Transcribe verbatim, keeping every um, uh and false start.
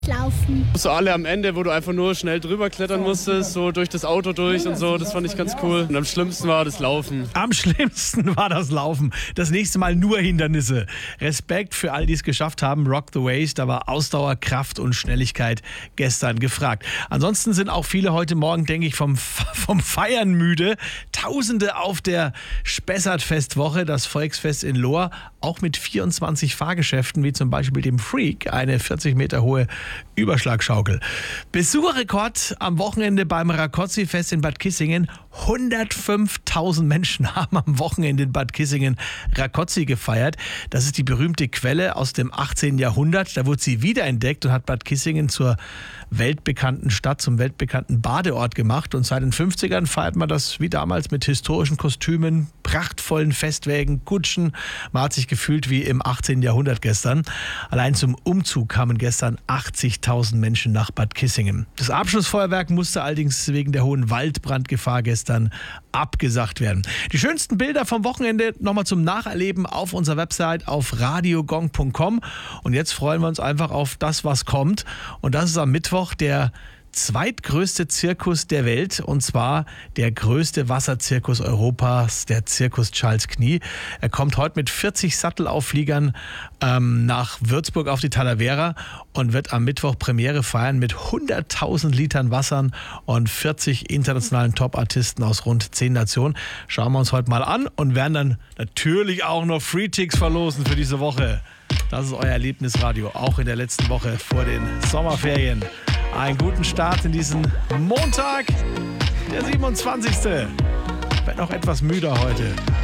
Laufen. So alle am Ende, wo du einfach nur schnell drüber klettern musstest, so durch das Auto durch und so, das fand ich ganz cool. Und am schlimmsten war das Laufen. Am schlimmsten war das Laufen. Das nächste Mal nur Hindernisse. Respekt für all die es geschafft haben. Rock the Waves, da war Ausdauer, Kraft und Schnelligkeit gestern gefragt. Ansonsten sind auch viele heute Morgen, denke ich, vom, vom Feiern müde. Tausende auf der Spessartfestwoche, das Volksfest in Lohr, auch mit vierundzwanzig Fahrgeschäften, wie zum Beispiel dem Freak, eine vierzig Meter hohe Überschlagschaukel. Besucherrekord am Wochenende beim Rákóczi-Fest in Bad Kissingen. hundertfünftausend Menschen haben am Wochenende in Bad Kissingen Rákóczi gefeiert. Das ist die berühmte Quelle aus dem achtzehnten Jahrhundert. Da wurde sie wiederentdeckt und hat Bad Kissingen zur weltbekannten Stadt, zum weltbekannten Badeort gemacht. Und seit den fünfzigern feiert man das wie damals mit historischen Kostümen, prachtvollen Festwägen, Kutschen. Man hat sich gefühlt wie im achtzehnten Jahrhundert gestern. Allein zum Umzug kamen gestern achtzigtausend Menschen nach Bad Kissingen. Das Abschlussfeuerwerk musste allerdings wegen der hohen Waldbrandgefahr gestern abgesagt werden. Die schönsten Bilder vom Wochenende nochmal zum Nacherleben auf unserer Website auf radiogong punkt com. Und jetzt freuen wir uns einfach auf das, was kommt. Und das ist am Mittwoch der zweitgrößte Zirkus der Welt, und zwar der größte Wasserzirkus Europas, der Zirkus Charles Knie. Er kommt heute mit vierzig Sattelauffliegern ähm, nach Würzburg auf die Talavera und wird am Mittwoch Premiere feiern mit hunderttausend Litern Wassern und vierzig internationalen Top-Artisten aus rund zehn Nationen. Schauen wir uns heute mal an und werden dann natürlich auch noch Free-Ticks verlosen für diese Woche. Das ist euer Erlebnisradio, auch in der letzten Woche vor den Sommerferien. Einen guten Start in diesen Montag, der siebenundzwanzigste Ich bin noch etwas müder heute.